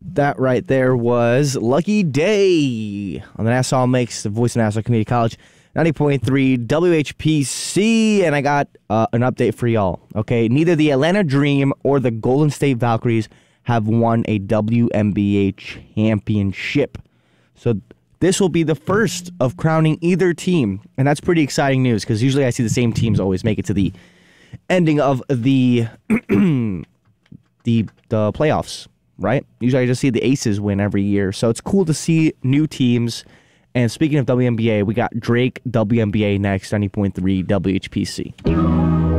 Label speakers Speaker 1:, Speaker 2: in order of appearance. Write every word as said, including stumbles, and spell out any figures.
Speaker 1: That right there was Lucky Day on the Nassau Makes, the voice of Nassau Community College, ninety point three W H P C, and I got uh, an update for y'all. Okay, neither the Atlanta Dream or the Golden State Valkyries have won a W N B A championship. So this will be the first of crowning either team, and that's pretty exciting news because usually I see the same teams always make it to the ending of the the the playoffs. Right? Usually I just see the Aces win every year. So it's cool to see new teams. And speaking of W N B A, we got Drake W N B A next, ninety point three W H P C.